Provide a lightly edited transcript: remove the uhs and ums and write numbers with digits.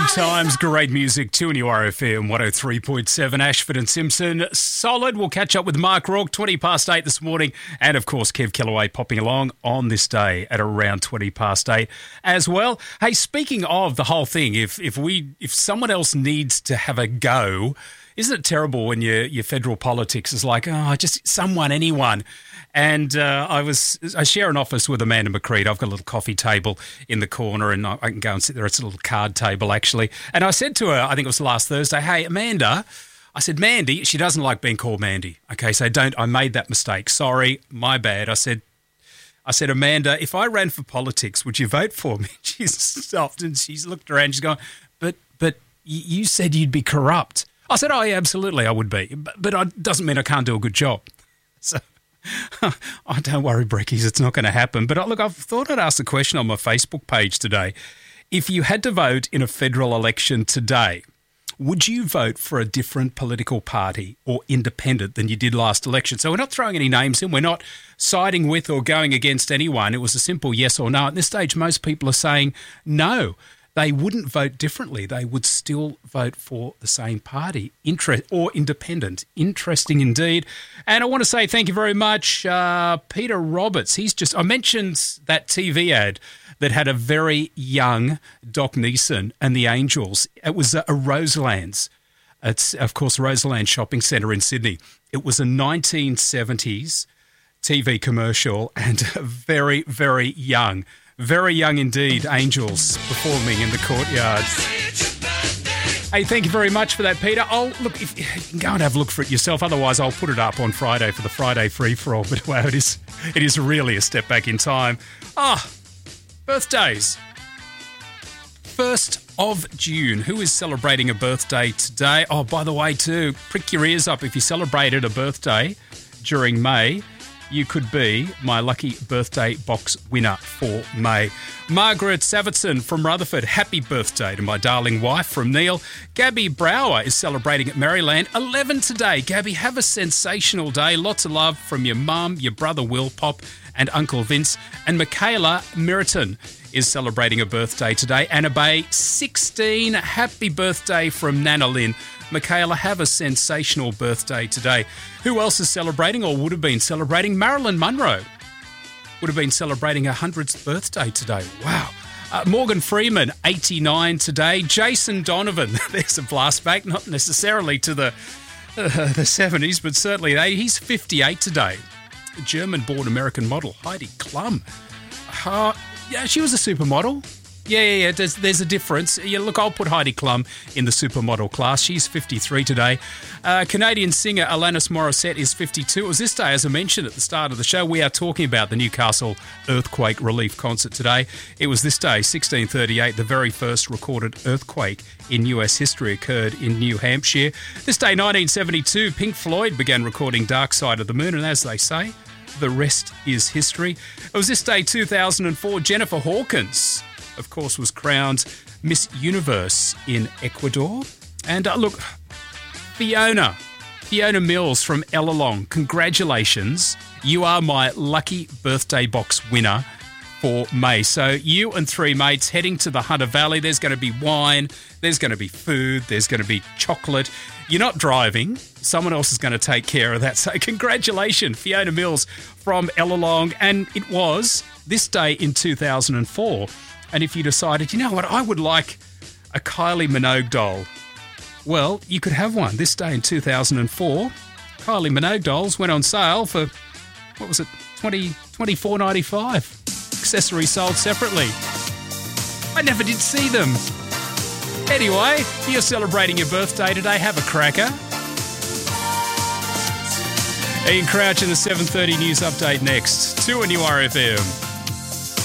Good times, great music, 2NURFM 103.7, Ashford and Simpson. Solid. We'll catch up with Mark Rourke, 20 past 8 this morning. And, of course, Kev Kellaway popping along on this day at around 20 past 8 as well. Hey, speaking of the whole thing, if someone else needs to have a go, isn't it terrible when your federal politics is like, just someone, anyone? And I share an office with Amanda McCreed. I've got a little coffee table in the corner and I can go and sit there. It's a little card table, actually. And I said to her, I think it was last Thursday, hey, Amanda, I said, Mandy, she doesn't like being called Mandy. Okay, so I made that mistake. Sorry, my bad. I said, Amanda, if I ran for politics, would you vote for me? She's stopped and she's looked around. She's going, but you said you'd be corrupt. I said, oh, yeah, absolutely, I would be. But it doesn't mean I can't do a good job. So, don't worry, Breckies, it's not going to happen. But look, I thought I'd ask the question on my Facebook page today. If you had to vote in a federal election today, would you vote for a different political party or independent than you did last election? So we're not throwing any names in. We're not siding with or going against anyone. It was a simple yes or no. At this stage, most people are saying no. They wouldn't vote differently. They would still vote for the same party or independent. Interesting indeed. And I want to say thank you very much, Peter Roberts. I mentioned that TV ad that had a very young Doc Neeson and the Angels. It was a Roselands. It's, of course, Roseland Shopping Centre in Sydney. It was a 1970s TV commercial and very, very young. Very young indeed, Angels performing in the courtyard. Hey, thank you very much for that, Peter. Look, if you can go and have a look for it yourself. Otherwise, I'll put it up on Friday for the Friday free-for-all. But wow, it is really a step back in time. Birthdays. 1st of June. Who is celebrating a birthday today? Oh, by the way, too, prick your ears up if you celebrated a birthday during May. You could be my lucky birthday box winner for May. Margaret Savitson from Rutherford, happy birthday to my darling wife from Neil. Gabby Brower is celebrating at Maryland, 11 today. Gabby, have a sensational day. Lots of love from your mum, your brother Will Pop and Uncle Vince. And Michaela Meriton is celebrating a birthday today. Anna Bay, 16. Happy birthday from Nana Lynn. Michaela, have a sensational birthday today. Who else is celebrating or would have been celebrating? Marilyn Monroe would have been celebrating her 100th birthday today. Wow. Morgan Freeman, 89 today. Jason Donovan, there's a blast back, not necessarily to the 70s, but certainly the 80s. He's 58 today. German-born American model Heidi Klum. Yeah, she was a supermodel. Yeah. There's a difference. Yeah, look, I'll put Heidi Klum in the supermodel class. She's 53 today. Canadian singer Alanis Morissette is 52. It was this day, as I mentioned at the start of the show, we are talking about the Newcastle Earthquake Relief Concert today. It was this day, 1638, the very first recorded earthquake in US history occurred in New Hampshire. This day, 1972, Pink Floyd began recording Dark Side of the Moon, and as they say, the rest is history. It was this day, 2004, Jennifer Hawkins, of course, was crowned Miss Universe in Ecuador. And look, Fiona Mills from Ellalong, congratulations. You are my lucky birthday box winner for May. So you and 3 mates heading to the Hunter Valley. There's going to be wine, there's going to be food, there's going to be chocolate. You're not driving. Someone else is going to take care of that. So congratulations, Fiona Mills from Ellalong. And it was this day in 2004. And if you decided, you know what, I would like a Kylie Minogue doll, well, you could have one. This day in 2004, Kylie Minogue dolls went on sale for, what was it, $24.95. Accessories sold separately. I never did see them. Anyway, you're celebrating your birthday today. Have a cracker. Ian Crouch in the 7:30 news update next. 2NURFM.